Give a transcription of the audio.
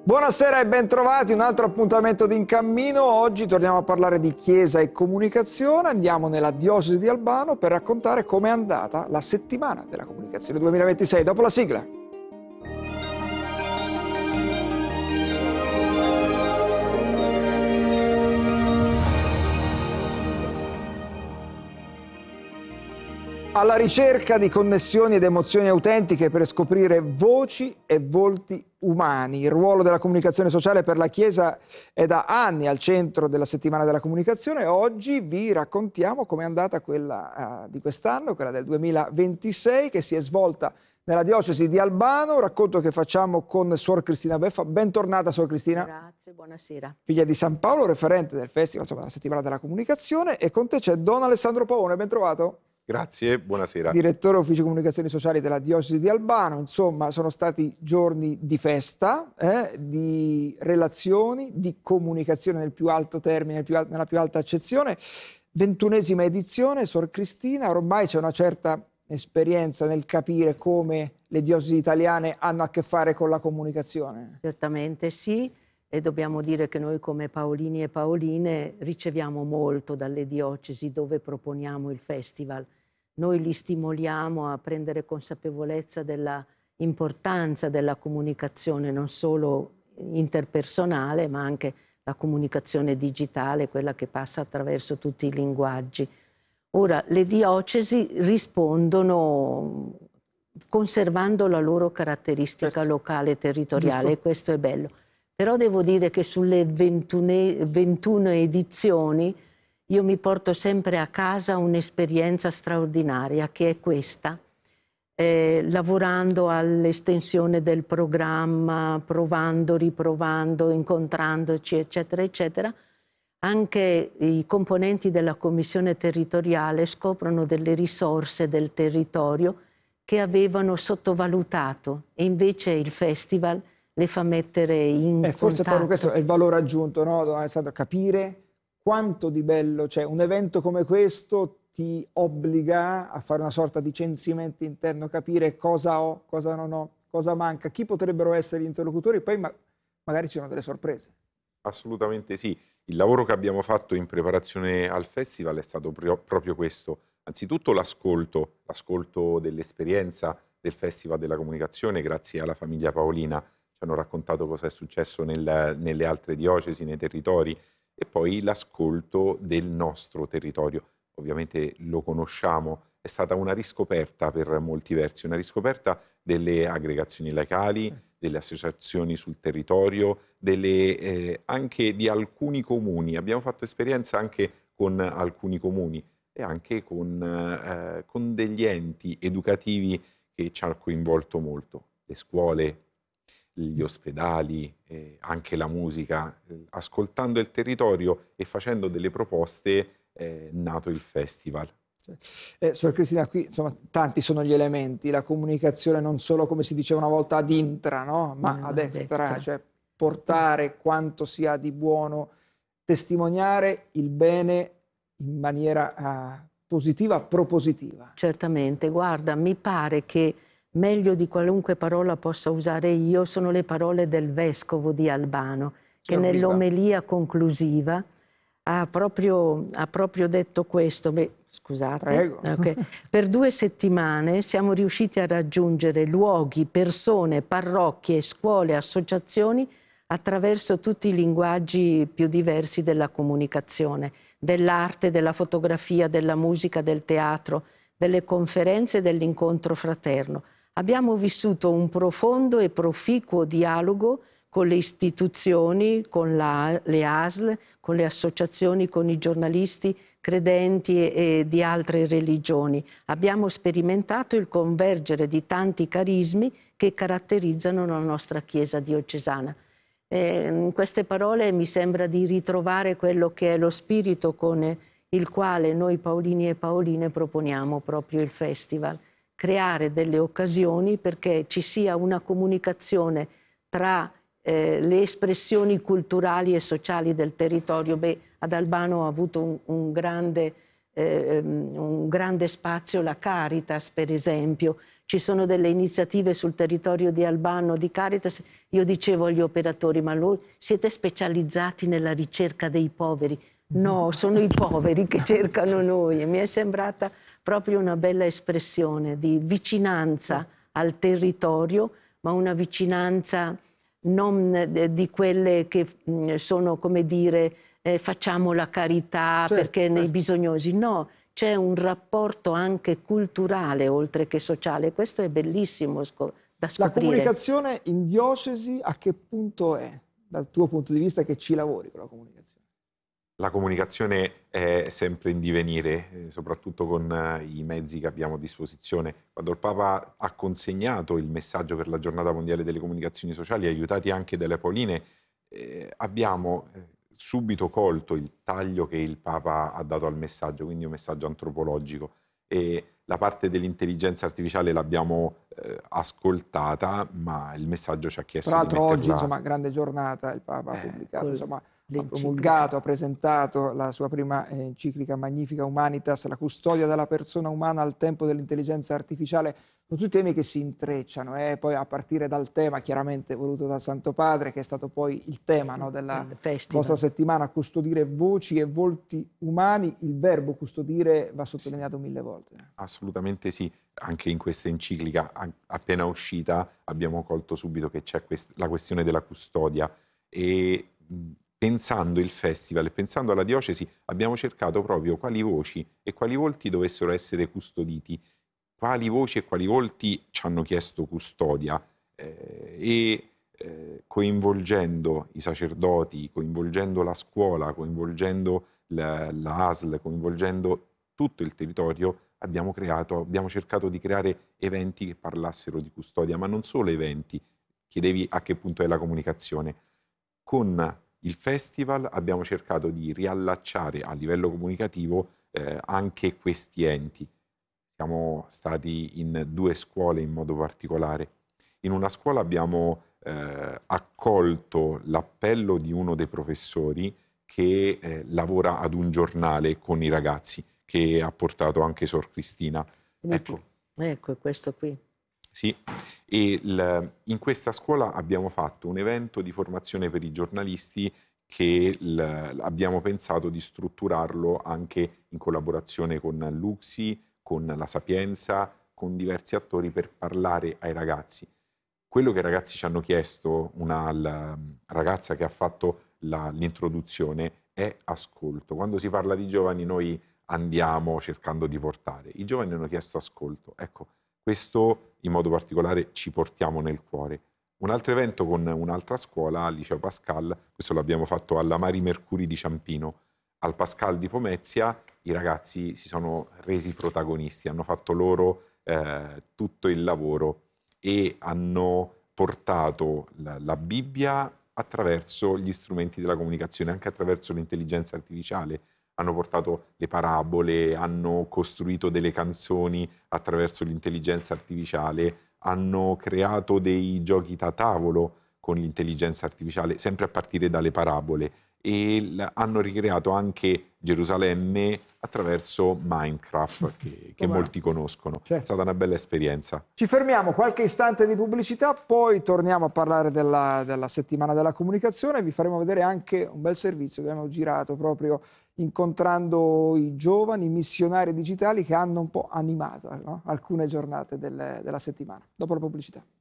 Buonasera e bentrovati, un altro appuntamento di In Cammino. Oggi torniamo a parlare di Chiesa e comunicazione. Andiamo nella diocesi di Albano per raccontare com'è andata la settimana della comunicazione 2026. Dopo la sigla. Alla ricerca di connessioni ed emozioni autentiche per scoprire voci e volti umani. Il ruolo della comunicazione sociale per la Chiesa è da anni al centro della settimana della comunicazione. Oggi vi raccontiamo com'è andata quella di quest'anno, quella del 2026, che si è svolta nella diocesi di Albano. Un racconto che facciamo con Suor Cristina Beffa. Bentornata, Suor Cristina. Grazie, buonasera. Figlia di San Paolo, referente del Festival, insomma, della settimana della comunicazione. E con te c'è Don Alessandro Pavone, ben trovato. Grazie, buonasera. Direttore Ufficio Comunicazioni Sociali della Diocesi di Albano. Insomma, sono stati giorni di festa, di relazioni, di comunicazione nel più alto termine, nella più alta accezione. 21esima edizione, Sor Cristina, ormai c'è una certa esperienza nel capire come le diocesi italiane hanno a che fare con la comunicazione. Certamente sì, e dobbiamo dire che noi come paolini e paoline riceviamo molto dalle diocesi dove proponiamo il festival. Noi li stimoliamo a prendere consapevolezza della importanza della comunicazione, non solo interpersonale, ma anche la comunicazione digitale, quella che passa attraverso tutti i linguaggi. Ora, le diocesi rispondono conservando la loro caratteristica locale e territoriale, e questo è bello. Però devo dire che sulle 21 edizioni io mi porto sempre a casa un'esperienza straordinaria, che è questa. Lavorando all'estensione del programma, provando, riprovando, incontrandoci, eccetera, eccetera, anche i componenti della commissione territoriale scoprono delle risorse del territorio che avevano sottovalutato, e invece il festival le fa mettere in contatto. Forse proprio questo è il valore aggiunto, no, Don Alessandro? Capire quanto di bello c'è. Un evento come questo ti obbliga a fare una sorta di censimento interno, capire cosa ho, cosa non ho, cosa manca, chi potrebbero essere gli interlocutori, poi magari ci sono delle sorprese. Assolutamente sì. Il lavoro che abbiamo fatto in preparazione al festival è stato proprio questo. Anzitutto l'ascolto dell'esperienza del Festival della Comunicazione, grazie alla famiglia Paolina. Ci hanno raccontato cosa è successo nelle altre diocesi, nei territori, e poi l'ascolto del nostro territorio. Ovviamente lo conosciamo, è stata una riscoperta per molti versi, una riscoperta delle aggregazioni locali, delle associazioni sul territorio, anche di alcuni comuni. Abbiamo fatto esperienza anche con alcuni comuni e anche con degli enti educativi che ci hanno coinvolto molto, le scuole, gli ospedali, anche la musica. Ascoltando il territorio e facendo delle proposte è nato il festival. Sor Cristina, qui insomma tanti sono gli elementi, la comunicazione non solo, come si diceva una volta, ad intra, no? Ma ad extra, cioè portare quanto sia di buono, testimoniare il bene in maniera positiva, propositiva. Certamente, guarda, mi pare che meglio di qualunque parola possa usare io sono le parole del vescovo di Albano, che nell'omelia conclusiva ha proprio detto questo. Beh, scusate. Prego. Okay. Per 2 settimane siamo riusciti a raggiungere luoghi, persone, parrocchie, scuole, associazioni attraverso tutti i linguaggi più diversi della comunicazione, dell'arte, della fotografia, della musica, del teatro, delle conferenze e dell'incontro fraterno. Abbiamo vissuto un profondo e proficuo dialogo con le istituzioni, con le ASL, con le associazioni, con i giornalisti credenti e di altre religioni. Abbiamo sperimentato il convergere di tanti carismi che caratterizzano la nostra Chiesa diocesana. In queste parole mi sembra di ritrovare quello che è lo spirito con il quale noi paolini e paoline proponiamo proprio il festival. Creare delle occasioni perché ci sia una comunicazione tra le espressioni culturali e sociali del territorio. Beh, ad Albano ho avuto un grande un grande spazio la Caritas, per esempio. Ci sono delle iniziative sul territorio di Albano di Caritas. Io dicevo agli operatori, ma siete specializzati nella ricerca dei poveri? No, sono i poveri che cercano noi. E mi è sembrata proprio una bella espressione di vicinanza al territorio, ma una vicinanza non di quelle che sono, come dire, facciamo la carità perché nei bisognosi. No, c'è un rapporto anche culturale oltre che sociale. Questo è bellissimo da scoprire. La comunicazione in diocesi a che punto è, dal tuo punto di vista, che ci lavori con la comunicazione? La comunicazione è sempre in divenire, soprattutto con i mezzi che abbiamo a disposizione. Quando il Papa ha consegnato il messaggio per la Giornata Mondiale delle Comunicazioni Sociali, aiutati anche dalle Pauline, abbiamo subito colto il taglio che il Papa ha dato al messaggio, quindi un messaggio antropologico. E la parte dell'intelligenza artificiale l'abbiamo ascoltata, ma il messaggio ci ha chiesto Tra di l'altro metterla... oggi, insomma, grande giornata, il Papa ha pubblicato, insomma, ha promulgato, ha presentato la sua prima enciclica Magnificat Humanitas, la custodia della persona umana al tempo dell'intelligenza artificiale. Sono tutti temi che si intrecciano, poi a partire dal tema chiaramente voluto dal Santo Padre, che è stato poi il tema, no, della vostra settimana, custodire voci e volti umani. Il verbo custodire va sottolineato 1000 volte. Assolutamente sì, anche in questa enciclica appena uscita abbiamo colto subito che c'è la questione della custodia e pensando il festival e pensando alla diocesi abbiamo cercato proprio quali voci e quali volti dovessero essere custoditi, quali voci e quali volti ci hanno chiesto custodia coinvolgendo i sacerdoti, coinvolgendo la scuola, coinvolgendo la ASL, coinvolgendo tutto il territorio, abbiamo cercato di creare eventi che parlassero di custodia, ma non solo eventi. Chiedevi a che punto è la comunicazione. Con il festival abbiamo cercato di riallacciare a livello comunicativo anche questi enti. Siamo stati in 2 scuole in modo particolare. In una scuola abbiamo accolto l'appello di uno dei professori che lavora ad un giornale con i ragazzi, che ha portato anche Sor Cristina. Ecco, è questo qui. Sì, e in questa scuola abbiamo fatto un evento di formazione per i giornalisti che abbiamo pensato di strutturarlo anche in collaborazione con l'UXI, con la Sapienza, con diversi attori per parlare ai ragazzi. Quello che i ragazzi ci hanno chiesto, la ragazza che ha fatto l'introduzione, è ascolto. Quando si parla di giovani noi andiamo cercando di portare. I giovani hanno chiesto ascolto. Ecco, questo in modo particolare ci portiamo nel cuore. Un altro evento con un'altra scuola, al Liceo Pascal, questo l'abbiamo fatto alla Mari Mercuri di Ciampino. Al Pascal di Pomezia i ragazzi si sono resi protagonisti, hanno fatto loro tutto il lavoro e hanno portato la Bibbia attraverso gli strumenti della comunicazione, anche attraverso l'intelligenza artificiale. Hanno portato le parabole, hanno costruito delle canzoni attraverso l'intelligenza artificiale, hanno creato dei giochi da tavolo con l'intelligenza artificiale, sempre a partire dalle parabole, e hanno ricreato anche Gerusalemme attraverso Minecraft, che molti conoscono. È stata una bella esperienza. Ci fermiamo qualche istante di pubblicità, poi torniamo a parlare della settimana della comunicazione. Vi faremo vedere anche un bel servizio che abbiamo girato proprio incontrando i giovani missionari digitali che hanno un po' animato, no? Alcune giornate della settimana. Dopo la pubblicità.